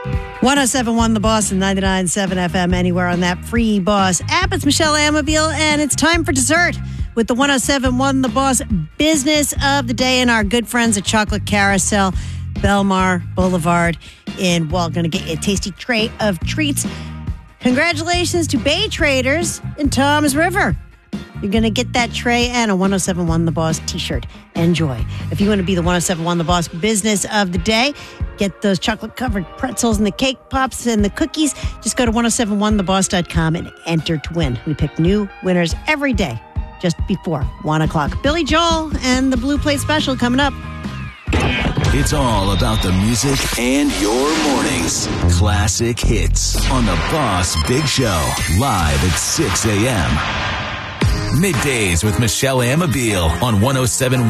107.1 The Boss and 99.7 FM anywhere on that free Boss app. It's Michelle Amabile, and it's time for dessert with the 107.1 The Boss Business of the Day and our good friends at Chocolate Carousel, Belmar Boulevard in Wall. Going to get you a tasty tray of treats. Congratulations to Bay Traders in Toms River. You're going to get that tray and a 107.1 The Boss t-shirt. Enjoy. If you want to be the 107.1 The Boss Business of the Day, get those chocolate-covered pretzels and the cake pops and the cookies. Just go to 1071theboss.com and enter to win. We pick new winners every day just before 1 o'clock. Billy Joel and the Blue Plate Special coming up. It's all about the music and your mornings. Classic hits on The Boss Big Show, live at 6 a.m. Middays with Michelle Amabile on 107.